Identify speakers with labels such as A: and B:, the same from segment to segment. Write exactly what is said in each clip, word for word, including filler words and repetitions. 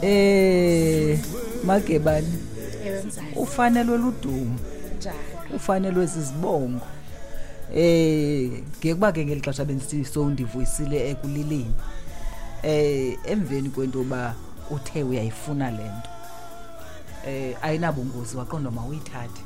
A: Eh Magebani
B: Ewe mzali.
A: ufanelwe ludumo
B: Njalo.
A: ufanelwe sizibongo eh ngekuba ke ngelixesha benisithi so ndivuyisile ekulilini eh emveni kwento ba uthe uyayifuna lento eh ayinabungozi waqonda mawuyithathe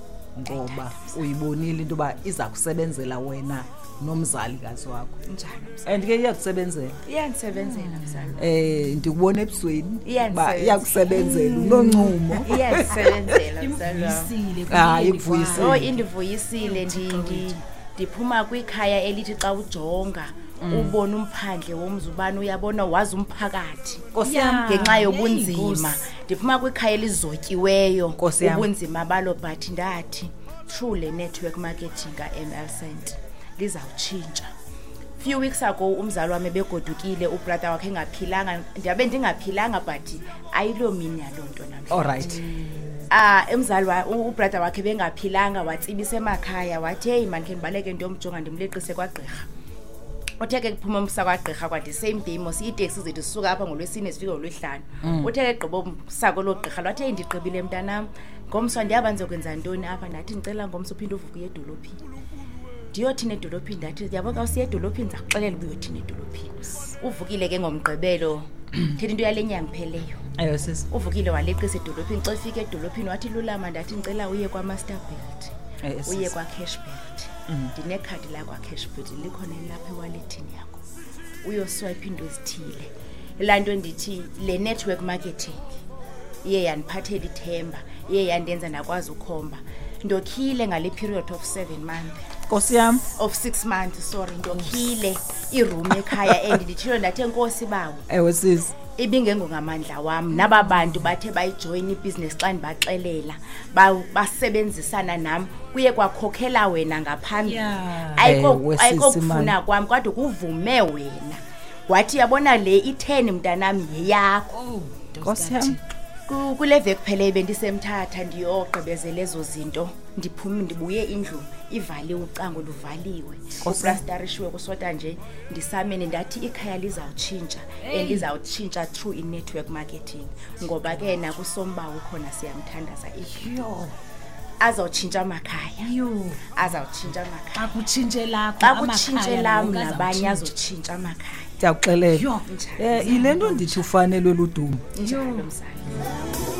A: ngoba uyibonile into ba iza kusebenzela wena nomzali kazi wakho
B: Njalo mzali.
A: and ke iyakusebenzela
B: Iyanisebenzela mzali.
A: eh ndikubona ebusweni
B: Iyanisebenzela.
A: iyakusebenzela unoncumo
B: Iyanisebenzela mzali wami.
C: Imvuyisile.
A: Ah, ikuvuyisile.
B: Oh indivuyisile ndi ndiphuma kwikhaya elithi xa ujonga ubona umphandle womzubani uyabona wazi umphakathi
A: Nkosi yami.
B: ngenxa yobunzima ndiphuma kwikhaya elizotyiweyo
A: Nkosi yami.
B: ubunzima balo but ndathi through le network marketing ka-M L Cent lizawutshintsha. Few weeks ago umzali wami begodukile ubrother wakhe engaphilanga ndiyabe ndingaphilanga but ayilo mini yaloo nto namhlanje.
A: all right
B: Ah emzali wa ubrother wakhe bengaphilanga watsibisa emakhaya wathi hey man ke ndibaleke into yomjonga ndimleqise kwagqirha. Uthe ke kuphuma umsa kwagqirha kwathi same day mos itaxi zethu sisuka apha ngolwesine sifika ngolwesihlanu. Uthe ke gqibo umsako lo gqirha lwathi hey ndiqibile mntanam ngomso ndiyabanze ukwenza ntoni apha ndathi ngicela ngomso uphinde uvuke edolophini. Ndiyothina edolophini ndathi yabo ka usiya edolophini zakuxelela ubuyothina edolophini. Uvukile ke ngomgqibelo thetha into yale nyanga ipheleyo.
A: ayo sisi
B: Uvukile waleqisa edolophini xa ufika edolophini wathi lulama ndathi ngicela uye kwa Masterbuild
A: Eh, sis.
B: uye kwa Cashbuild ndinekhadi la kwa Cashbuild likhona lapha ewalletini yakho uyoswipe into ezithile lanto ndithi le network marketing iye yaniphathela ithemba iye yandenza nakwazi ukhomba ndokhile ngale period of seven months
A: Nkosi yami
B: of six months sorry ndokhile iroom ekhaya and ndithilo ndathe Nkosi bawo
A: ewe sisi
B: ibingengongamandla wami naba bantu bathe bayijoin ibusiness xa ndibaxelela ba- basebenzisana nami kuye kwakhokhela wena ngaphambili
C: Yeah.
B: ayiko
A: Ewe,
B: ayiko
A: sisi,
B: kufuna
A: man.
B: kwami kodwa kuvume wena wathi yabona le i-ten mntanami yeyakho
C: Oh,
A: Nkosi yami
B: Ku- kule veki phele bendisemthatha ndiyogqibezela ezo zinto ndiphume ndibuye indlu ivaliwe ucango luvaliwe uplastarishiwe kusota nje ndisamene ndathi ikhaya lizawutshintsha and lizawutshintsha through i-network marketing ngoba ke nakusombawu khona siyamthandaza
C: Yo,
B: azawutshintsha amakhaya
C: yo.
B: azawutshintsha amakhaya
C: Xa kutshintshe lakho
B: xa
C: amakhaya
B: kutshintshe lam
C: nawo
B: nabanye
C: azawutshintsha.
B: azotshintsha amakhaya
A: ndiyakuxelela
C: Yo.
A: eh ilento ndithi ufanelwe ludumo
B: njalo mzali